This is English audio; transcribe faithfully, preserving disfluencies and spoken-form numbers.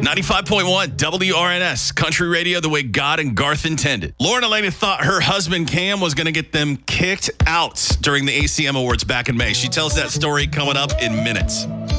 ninety-five point one W R N S, country radio the way God and Garth intended. Lauren Elena thought her husband Cam was going to get them kicked out during the A C M Awards back in May. She tells that story coming up in minutes.